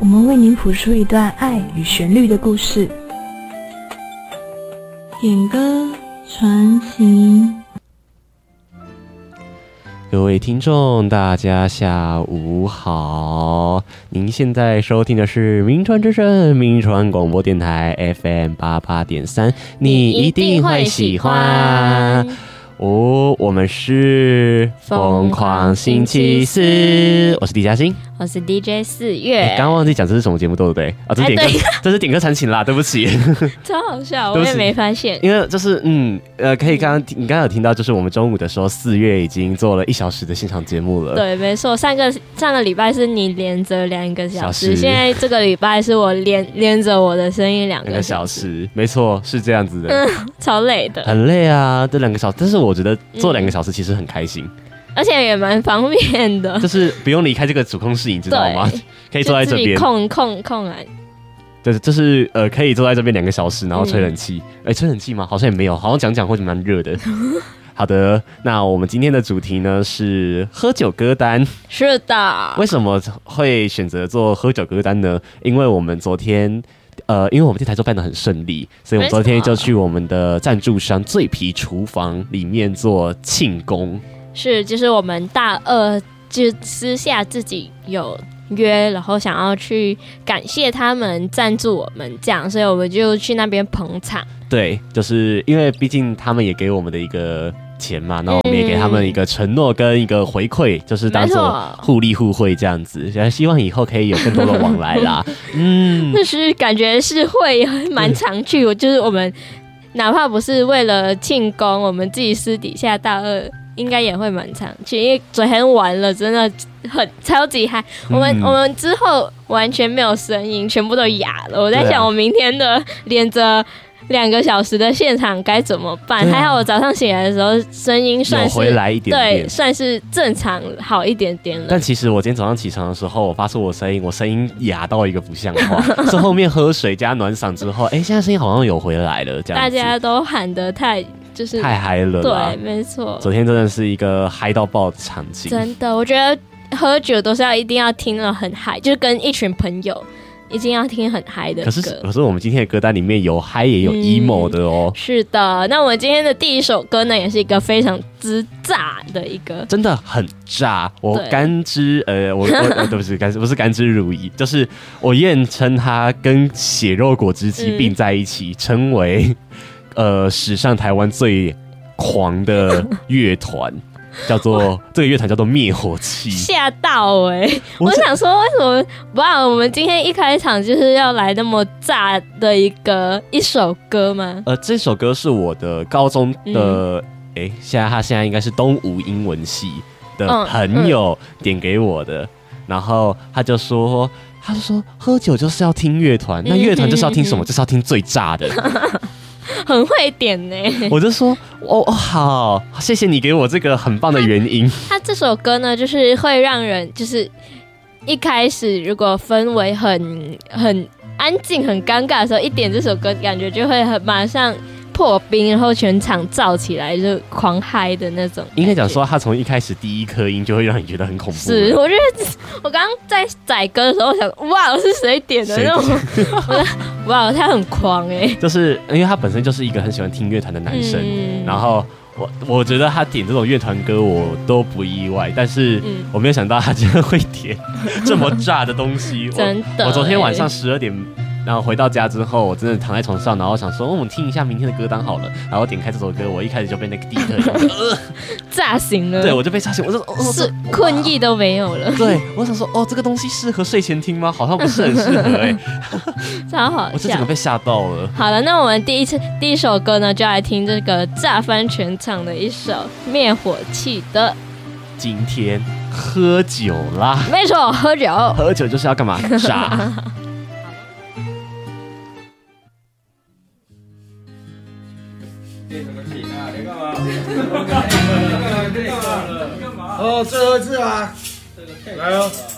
我们为您谱出一段爱与旋律的故事。点歌传情。 各位听众，大家下午好！您现在收听的是民传之声民传广播电台 FM88.3，你一定会喜欢哦。我们是疯狂星期四，我是李嘉欣， 我是 DJ 4月。 刚刚忘记讲这是什么节目，对不对？啊，这是点歌，这是点歌传情啦，对不起， 超好笑，我也没发现。 因为就是可以你刚刚有听到，就是我们中午的时候，4月已经做了1小时的现场节目了。 对，没错，上个礼拜是你连着2个小时，现在这个礼拜是我连着我的声音2个小时， 没错，是这样子的， 超累的， 很累啊，这2个小时。但是我觉得做2个小时其实很开心。 而且也蛮方便的， 就是不用离开这个主控室，你知道吗？可以坐在这边， 空来。 对，就是可以坐在这边2个小时，然后吹冷气。吹冷气吗？好像也没有，好像讲或者蛮热的。好的，那我们今天的主题呢是喝酒歌单。 是的。为什么会选择做喝酒歌单呢？因为我们昨天。因为我们这台做办得很顺利，所以我们昨天就去我们的赞助商醉皮厨房里面做庆功。 是，就是我们大2就私下自己有约，然后想要去感谢他们赞助我们这样，所以我们就去那边捧场。对， 就是因为毕竟他们也给我们的一个钱嘛，那我们也给他们一个承诺跟一个回馈，就是当做互利互惠这样子，希望以后可以有更多的往来啦。 就是感觉是会蛮常去，就是我们哪怕不是为了庆功，我们自己私底下大2应该也会蛮常去，因为昨天玩了真的很超级嗨。我们之后完全没有声音，全部都哑了。我在想，我明天的连着2个小时的现场该怎么办？还好我早上醒来的时候声音算是有回来一点点， 对，算是正常好一点点了。 但其实我今天早上起床的时候，我发出我声音哑到一个不像话，是后面喝水加暖嗓之后，现在声音好像有回来了，这样子。 大家都喊得太嗨了啦， 对，没错。 昨天真的是一个嗨到爆的场景， 真的，我觉得喝酒都是一定要听了很嗨，就是跟一群朋友一定要听很嗨的歌。 可是我们今天的歌单里面有嗨也有 emo 的哦。 是的，那我们今天的第1首歌呢，也是一个非常之炸的一个， 真的很炸。我甘之对不是甘之如饴，就是我验称它跟血肉果汁机并在一起，称为史上台湾最狂的乐团。这个乐团叫做灭火器， 吓到我想说为什么不然我们今天一开场就是要来那么炸的一首歌吗？ 这首歌是我的高中的他现在应该是东吴英文系的朋友点给我的，然后他就说喝酒就是要听乐团，那乐团就是要听什么？就是要听最炸的。 很会点呢， 我就说好，谢谢你给我这个很棒的原因。 他这首歌呢，就是会让人就是一开始如果氛围很安静、很尴尬的时候，一点这首歌，感觉就会马上破冰，然后全场燥起来，就狂嗨的那种。 应该讲说，他从一开始第1颗音就会让你觉得很恐怖。 是，我觉得我刚刚在载歌的时候，我想，哇，是谁点的那种？哇，他很狂就是因为他本身就是一个很喜欢听乐团的男生，然后我觉得他点这种乐团歌我都不意外，但是我没有想到他竟然会点这么炸的东西。 真的， 我昨天晚上12点。然后回到家之后，我真的躺在床上，然后想说，我们听一下明天的歌单好了。然后点开这首歌，我一开始就被那个第1颗炸醒了。 对，我就被炸醒，我说是困意都没有了。 对，我想说，这个东西适合睡前听吗？好像不是很适合超好笑， 我就整个被吓到了。 好了，那我们第一首歌呢，就来听这个炸翻全场的一首灭火器的。 今天喝酒啦， 没错，喝酒就是要干嘛？炸。 最后一次啊，来哦。